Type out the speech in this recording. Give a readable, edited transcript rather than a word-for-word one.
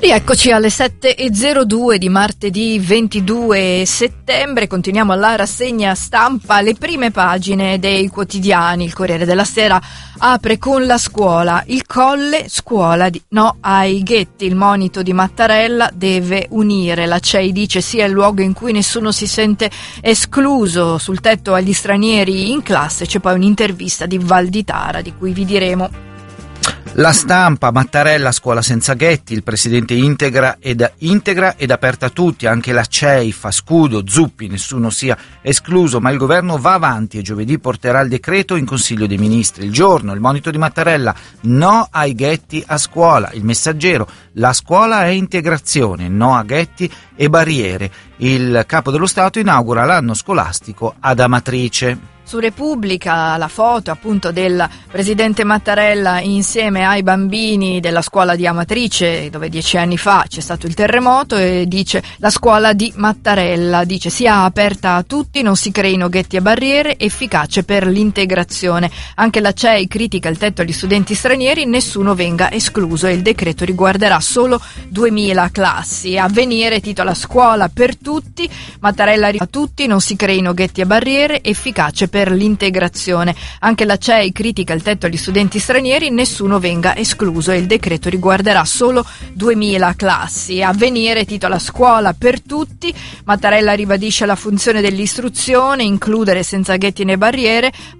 Rieccoci alle 7:02 di martedì 22 settembre, continuiamo la rassegna stampa, le prime pagine dei quotidiani. Il Corriere della Sera apre con la scuola, il Colle, scuola di no ai ghetti, il monito di Mattarella deve unire, la CEI dice sia il luogo in cui nessuno si sente escluso, sul tetto agli stranieri in classe. C'è poi un'intervista di Valditara di cui vi diremo. La Stampa, Mattarella, scuola senza ghetti, il presidente integra ed aperta a tutti, anche la CEI fa scudo, zuppi, nessuno sia escluso, ma il governo va avanti e giovedì porterà il decreto in Consiglio dei Ministri. Il Giorno, il monito di Mattarella, no ai ghetti a scuola. Il Messaggero, la scuola è integrazione, no a ghetti e barriere. Il Capo dello Stato inaugura l'anno scolastico ad Amatrice. Su Repubblica la foto appunto del presidente Mattarella insieme ai bambini della scuola di Amatrice, dove 10 anni fa c'è stato il terremoto, e dice la scuola di Mattarella, dice sia aperta a tutti, non si creino ghetti e barriere, efficace per l'integrazione. Anche la CEI critica il tetto agli studenti stranieri, nessuno venga escluso e il decreto riguarderà solo 2000 classi. Avvenire titola scuola per tutti, Mattarella a tutti, non si creino ghetti e barriere, efficace per l'integrazione. Anche la CEI critica il tetto agli studenti stranieri, nessuno venga escluso e il decreto riguarderà solo 2000 classi. Avvenire titola scuola per tutti, Mattarella ribadisce la funzione dell'istruzione, includere senza ghetti né barriere,